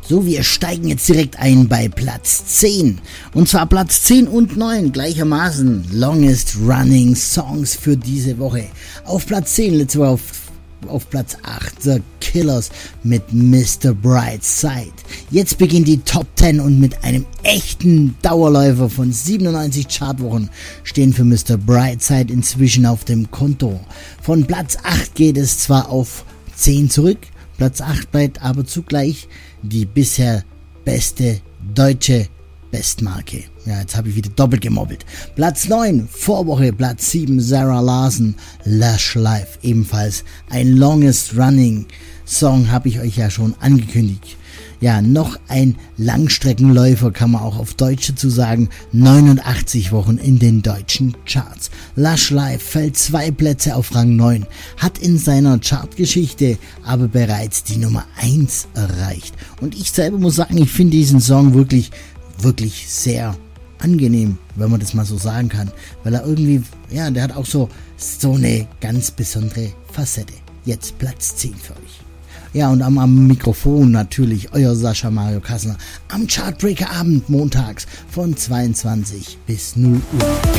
So, wir steigen jetzt direkt ein bei Platz 10. Und zwar Platz 10 und 9 gleichermaßen. Longest Running Songs für diese Woche. Auf Platz 10, letzte Woche auf Platz 8, The Killers mit Mr. Brightside. Jetzt beginnt die Top 10 und mit einem echten Dauerläufer von 97 Chartwochen stehen für Mr. Brightside inzwischen auf dem Konto. Von Platz 8 geht es zwar auf 10 zurück, Platz 8 bleibt aber zugleich die bisher beste deutsche Bestmarke. Ja, jetzt habe ich wieder doppelt gemobbelt. Platz 9, Vorwoche, Platz 7, Zara Larsson, Lush Life. Ebenfalls ein Longest Running Song, habe ich euch ja schon angekündigt. Ja, noch ein Langstreckenläufer, kann man auch auf Deutsch dazu sagen, 89 Wochen in den deutschen Charts. Lush Life fällt 2 Plätze auf Rang 9, hat in seiner Chartgeschichte aber bereits die Nummer 1 erreicht. Und ich selber muss sagen, ich finde diesen Song wirklich sehr angenehm, wenn man das mal so sagen kann, weil er irgendwie, ja, der hat auch so eine ganz besondere Facette. Jetzt Platz 10 für euch. Ja, und am Mikrofon natürlich euer Sascha Mario Kassner am Chartbreaker Abend montags von 22 bis 0 Uhr.